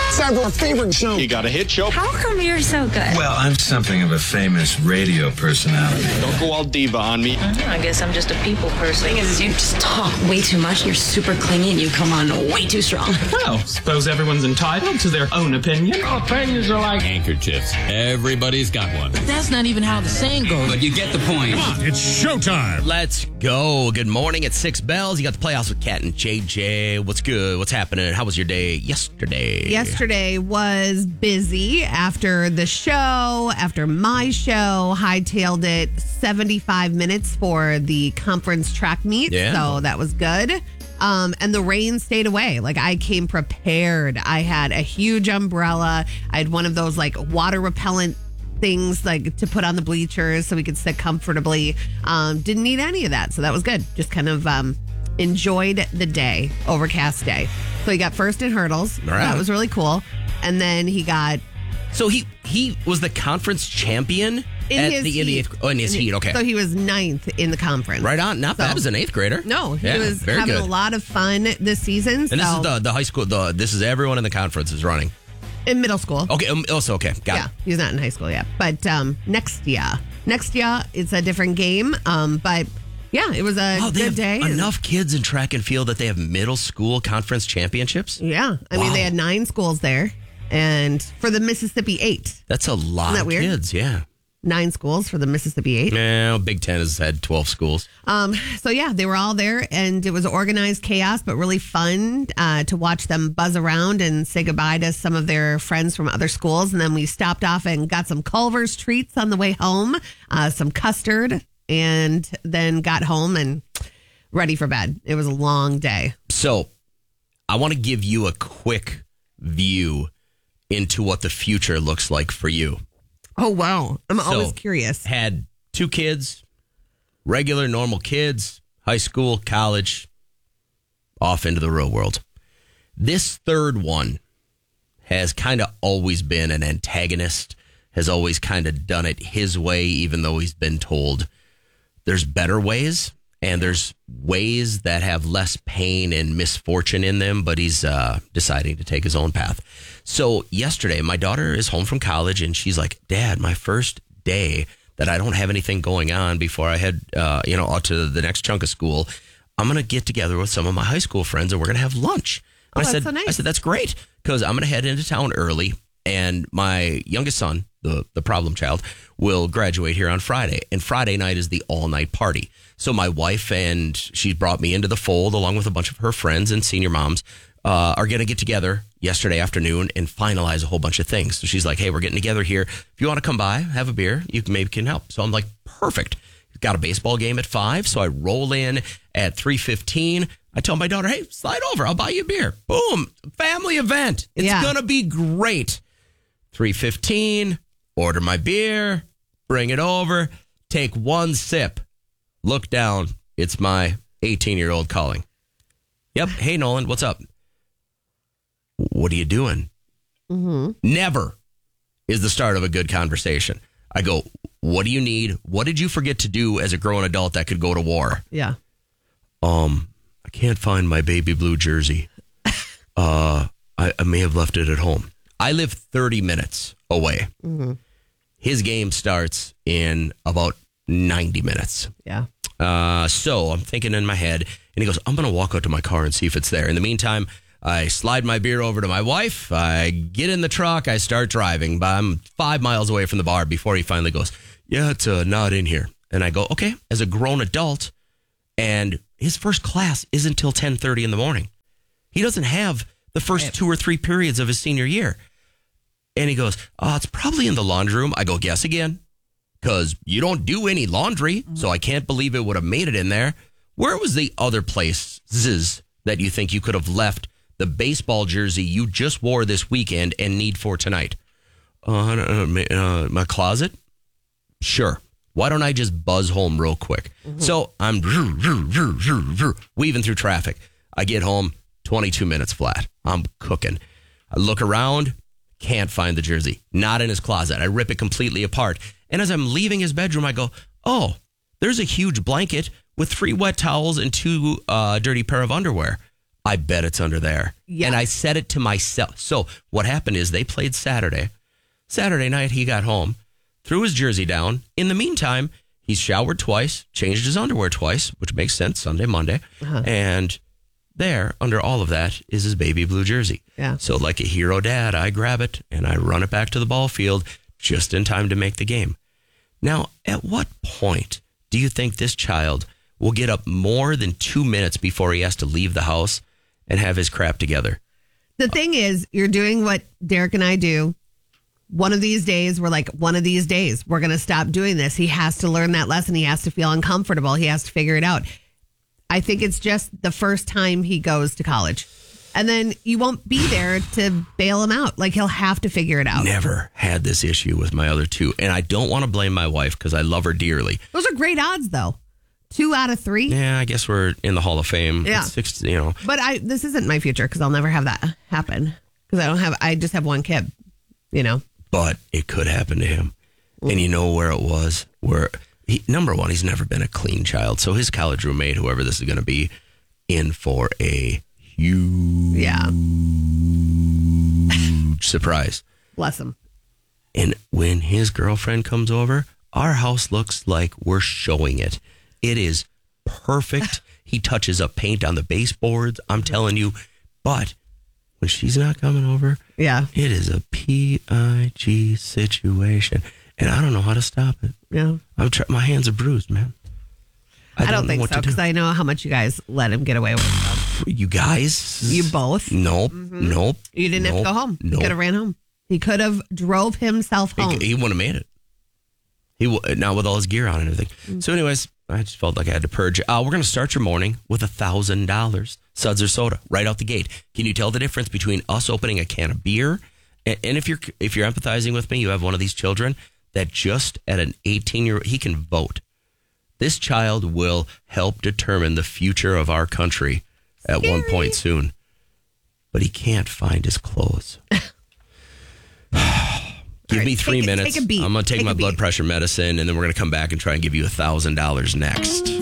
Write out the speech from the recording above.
It's our favorite show. You got a hit show? How come you're so good? Well, I'm something of a famous radio personality. Don't go all diva on me. I guess I'm just a people person. The thing is, you just talk way too much. You're super clingy and you come on way too strong. Well, suppose everyone's entitled to their own opinion. Opinions are like handkerchiefs. Everybody's got one. That's not even how the saying goes. But you get the point. Come on, it's showtime. Let's go. Good morning. It's 6 bells. You got the playoffs with Kat and JJ. What's good? What's happening? How was your day yesterday? Yesterday was busy after the show, after my show. Hightailed it 75 minutes for the conference track meet. Yeah. So that was good. And the rain stayed away. Like, I came prepared. I had a huge umbrella. I had one of those like water repellent things like to put on the bleachers so we could sit comfortably. Didn't need any of that. So that was good. Just kind of enjoyed the day, overcast day. So he got first in hurdles. All right. That was really cool. And then he got... So he was the conference champion in his heat. Okay. So he was 9th in the conference. Right on. Not bad as an 8th grader. No, he Yeah, was very having good. a lot of fun this season. And this is the high school. This is everyone in the conference is running. In middle school. Okay. Also, okay. Got it. He's not in high school yet. But next year, it's a different game. But yeah, it was a They good have day. enough kids in track and field that they have middle school conference championships. Yeah. I mean, they had 9 schools there. And for the Mississippi 8. That's a lot Isn't that of weird? kids. Yeah. 9 schools for the Mississippi 8. Yeah, Big Ten has had 12 schools. So yeah, they were all there, and it was organized chaos, but really fun to watch them buzz around and say goodbye to some of their friends from other schools. And then we stopped off and got some Culver's treats on the way home, some custard, and then got home and ready for bed. It was a long day. So I want to give you a quick view into what the future looks like for you. Oh, wow. I'm always curious. Had 2 kids, regular, normal kids, high school, college, off into the real world. This third one has kind of always been an antagonist, has always kind of done it his way, even though he's been told there's better ways, and there's ways that have less pain and misfortune in them, but he's deciding to take his own path. So yesterday, my daughter is home from college, and she's like, Dad, my first day that I don't have anything going on before I head out to the next chunk of school, I'm going to get together with some of my high school friends, and we're going to have lunch. And that's so nice. I said, that's great, because I'm going to head into town early, and my youngest son, the problem child, will graduate here on Friday. And Friday night is the all-night party. So my wife, and she brought me into the fold along with a bunch of her friends and senior moms, are going to get together yesterday afternoon and finalize a whole bunch of things. So she's like, hey, we're getting together here. If you want to come by, have a beer, you maybe can help. So I'm like, perfect. Got a baseball game at 5. So I roll in at 3:15. I tell my daughter, hey, slide over. I'll buy you a beer. Boom. Family event. It's going to be great. 3:15. Order my beer. Bring it over. Take one sip. Look down. It's my 18-year-old calling. Yep. Hey, Nolan, what's up? What are you doing? Mm-hmm. Never is the start of a good conversation. I go, what do you need? What did you forget to do as a grown adult that could go to war? Yeah. I can't find my baby blue jersey. I may have left it at home. I live 30 minutes away. Mm-hmm. His game starts in about 90 minutes. Yeah. So I'm thinking in my head, and he goes, I'm going to walk out to my car and see if it's there. In the meantime, I slide my beer over to my wife. I get in the truck. I start driving. But I'm 5 miles away from the bar before he finally goes, yeah, it's not in here. And I go, okay, as a grown adult, and his first class isn't till 10:30 in the morning. He doesn't have the first 2 or 3 periods of his senior year. And he goes, it's probably in the laundry room. I go, guess again, because you don't do any laundry, so I can't believe it would have made it in there. Where was the other places that you think you could have left the baseball jersey you just wore this weekend and need for tonight? My closet? Sure. Why don't I just buzz home real quick? Mm-hmm. So I'm weaving through traffic. I get home, 22 minutes flat. I'm cooking. I look around, can't find the jersey. Not in his closet. I rip it completely apart. And as I'm leaving his bedroom, I go, oh, there's a huge blanket with 3 wet towels and 2 dirty pair of underwear. I bet it's under there. Yeah. And I said it to myself. So what happened is they played Saturday. Saturday night, he got home, threw his jersey down. In the meantime, he's showered twice, changed his underwear twice, which makes sense, Sunday, Monday. And there, under all of that, is his baby blue jersey. Yeah. So like a hero dad, I grab it and I run it back to the ball field just in time to make the game. Now, at what point do you think this child will get up more than 2 minutes before he has to leave the house and have his crap together? The thing is, you're doing what Derek and I do. One of these days, we're going to stop doing this. He has to learn that lesson. He has to feel uncomfortable. He has to figure it out. I think it's just the first time he goes to college. And then you won't be there to bail him out. Like, he'll have to figure it out. Never had this issue with my other two. And I don't want to blame my wife because I love her dearly. Those are great odds, though. 2 out of 3. Yeah, I guess we're in the Hall of Fame. Yeah. It's 6, you know. But this isn't my future because I'll never have that happen. Because I just have one kid, you know. But it could happen to him. And you know where it was? Number one, he's never been a clean child. So his college roommate, whoever this is going to be, in for a huge surprise. Bless him. And when his girlfriend comes over, our house looks like we're showing it. It is perfect. He touches up paint on the baseboards. I'm telling you. But when she's not coming over, Yeah. it is a PIG situation. And I don't know how to stop it. Yeah. My hands are bruised, man. I don't know think what so to do. because I know how much you guys let him get away with stuff. You guys? You both? Nope. Nope. You didn't have to go home. He Nope. could have ran home. He could have drove himself home. He wouldn't have made it. Now with all his gear on and everything. So anyways, I just felt like I had to purge. We're going to start your morning with $1,000 suds or soda right out the gate. Can you tell the difference between us opening a can of beer? And if you're empathizing with me, you have one of these children that just at an 18-year-old, he can vote. This child will help determine the future of our country at one point soon. But he can't find his clothes. Give me 3 minutes. Take a beat. I'm going to take my a blood beat. pressure medicine, and then we're going to come back and try and give you $1,000 next.